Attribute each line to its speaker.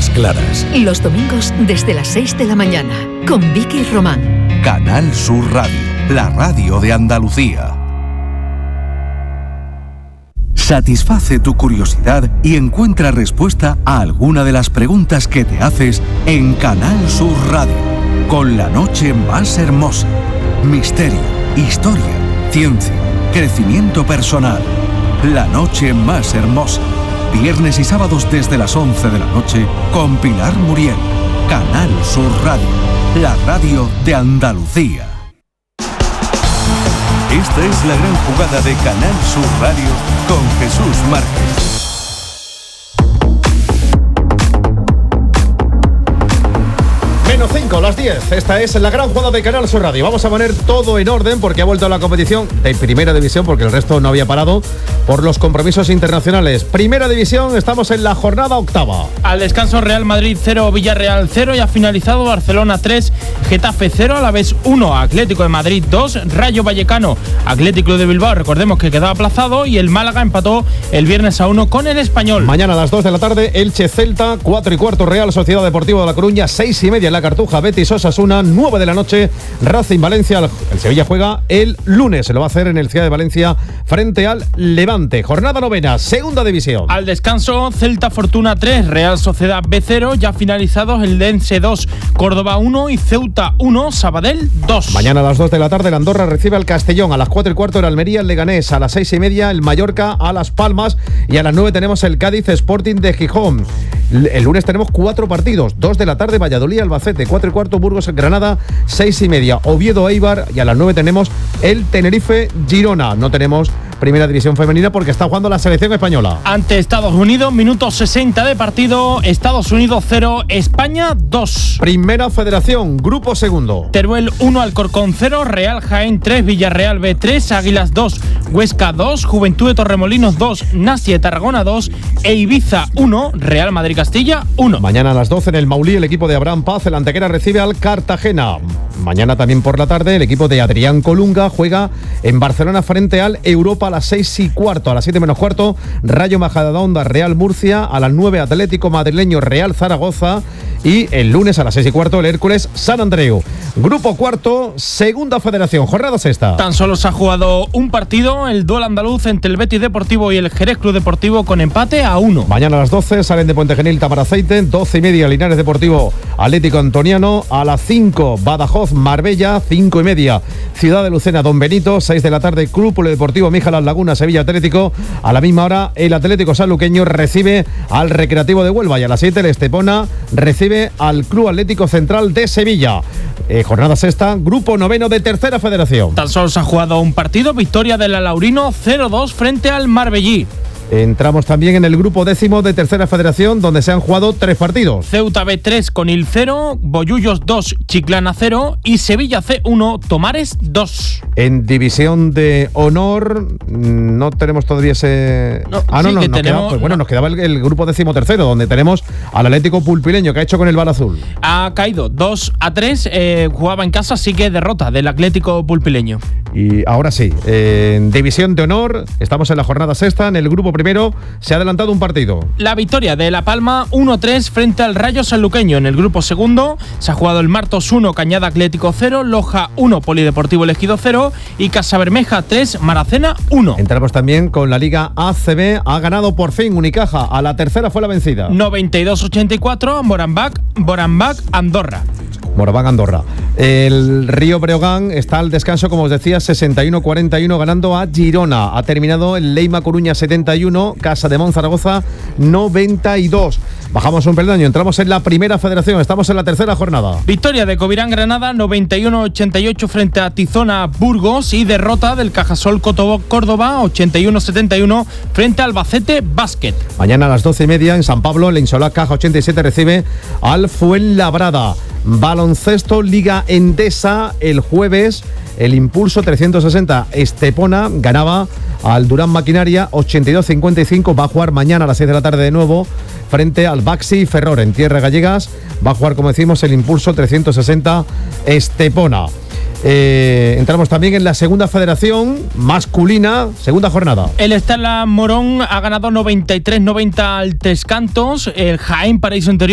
Speaker 1: más claras.
Speaker 2: Los domingos desde las 6 de la mañana, con Vicky Román.
Speaker 1: Canal Sur Radio, la radio de Andalucía. Satisface tu curiosidad y encuentra respuesta a alguna de las preguntas que te haces en Canal Sur Radio, con la noche más hermosa. Misterio, historia, ciencia, crecimiento personal. La noche más hermosa. Viernes y sábados desde las 11 de la noche con Pilar Muriel. Canal Sur Radio, la radio de Andalucía. Esta es la gran jugada de Canal Sur Radio con Jesús Márquez.
Speaker 3: Menos 5, las 10. Esta es la gran jugada de Canal Sur Radio. Vamos a poner todo en orden porque ha vuelto a la competición de Primera División, porque el resto no había parado por los compromisos internacionales. Primera División, estamos en la jornada octava.
Speaker 4: Al descanso, Real Madrid 0, Villarreal 0 y ha finalizado Barcelona 3, Getafe 0, Alavés 1, Atlético de Madrid 2, Rayo Vallecano, Atlético de Bilbao, recordemos que quedaba aplazado, y el Málaga empató el viernes a 1 con el Español.
Speaker 3: Mañana a las 2 de la tarde, Elche Celta, 4 y cuarto Real Sociedad Deportiva de La Coruña, 6 y media en la Cartuja, Betis Osasuna, 9 de la noche, Racing Valencia. El Sevilla juega el lunes, se lo va a hacer en el Ciudad de Valencia frente al Levante. Jornada novena, segunda división.
Speaker 4: Al descanso, Celta Fortuna 3, Real Sociedad B 0, ya finalizados el Dense 2, Córdoba 1 y Ceuta 1, Sabadell 2.
Speaker 3: Mañana a las 2 de la tarde, el Andorra recibe al Castellón, a las 4 y cuarto el Almería, el Leganés, a las 6 y media el Mallorca a Las Palmas y a las 9 tenemos el Cádiz Sporting de Gijón. El lunes tenemos 4 partidos, 2 de la tarde Valladolid Albacete, 4 y cuarto Burgos Granada, 6 y media Oviedo Eibar y a las 9 tenemos el Tenerife Girona. No tenemos Primera División femenina porque está jugando la selección española.
Speaker 4: Ante Estados Unidos, minuto 60 de partido, Estados Unidos 0, España 2.
Speaker 3: Primera Federación, grupo segundo.
Speaker 4: Teruel 1, Alcorcón 0, Real Jaén 3, Villarreal B 3, Águilas 2, Huesca 2, Juventud de Torremolinos 2, Nasia de Tarragona 2 e Ibiza 1, Real Madrid Castilla 1.
Speaker 3: Mañana a las 12 en el Maulí, el equipo de Abraham Paz, el Antequera recibe al Cartagena. Mañana también por la tarde el equipo de Adrián Colunga juega en Barcelona frente al Europa a las 6 y cuarto. A las 7 menos cuarto, Rayo Majadahonda Real Murcia. A las 9 Atlético Madrileño Real Zaragoza. Y el lunes a las 6 y cuarto el Hércules San Andreu. Grupo cuarto, segunda federación, jornada sexta.
Speaker 4: Tan solo se ha jugado un partido, el duelo andaluz entre el Betis Deportivo y el Jerez Club Deportivo con empate a 1.
Speaker 3: Mañana a las 12 salen de Puente Genil Tamaraceite, 12 y media Linares Deportivo Atlético Antoniano. A las 5 Badajoz Marbella, 5 y media Ciudad de Lucena Don Benito, 6 de la tarde Club Polideportivo Míjalas Laguna Sevilla Atlético. A la misma hora el Atlético Sanluqueño recibe al Recreativo de Huelva y a las 7 el Estepona recibe al Club Atlético Central de Sevilla. Jornada sexta, grupo noveno de tercera federación.
Speaker 4: Tan solo se ha jugado un partido, victoria del Alaurino 0-2 frente al Marbellí.
Speaker 3: Entramos también en el grupo décimo de tercera federación, donde se han jugado 3 partidos.
Speaker 4: Ceuta B3 Conil 0, Bollullos 2, Chiclana 0 y Sevilla C1, Tomares 2.
Speaker 3: En división de honor no tenemos todavía ese...
Speaker 4: No,
Speaker 3: nos quedaba el grupo décimo tercero, donde tenemos al Atlético Pulpileño, que ha hecho con el Bal Azul.
Speaker 4: Ha caído 2-3, jugaba en casa, así que derrota del Atlético Pulpileño.
Speaker 3: Y ahora sí, en división de honor, estamos en la jornada sexta, en el grupo primero se ha adelantado un partido.
Speaker 4: La victoria de La Palma 1-3 frente al Rayo Sanluqueño. En el grupo segundo se ha jugado el Martos 1, Cañada Atlético 0, Loja 1, Polideportivo Elegido 0 y Casabermeja 3, Maracena 1.
Speaker 3: Entramos también con la Liga ACB, ha ganado por fin Unicaja, a la tercera fue la vencida.
Speaker 4: 92-84, Moranbak Andorra.
Speaker 3: Moraván Andorra. El Río Breogán está al descanso, como os decía, 61-41 ganando a Girona. Ha terminado el Leima Coruña 71, Casa de Monzaragoza 92. Bajamos un peldaño, entramos en la primera federación, estamos en la tercera jornada.
Speaker 4: Victoria de Covirán Granada 91-88 frente a Tizona Burgos y derrota del Cajasol Córdoba 81-71 frente a Albacete Básquet.
Speaker 3: Mañana a las 12 y media en San Pablo, el Insolá Caja 87 recibe al Fuenlabrada. Baloncesto Liga Endesa, el jueves el Impulso 360 Estepona ganaba al Durán Maquinaria 82-55, va a jugar mañana a las 6 de la tarde de nuevo frente al Baxi Ferrol en Tierras Gallegas, va a jugar como decimos el Impulso 360 Estepona. Entramos también en la segunda federación masculina, segunda jornada.
Speaker 4: El Estela Morón ha ganado 93-90 al Tres Cantos, el Jaén Paraíso Interior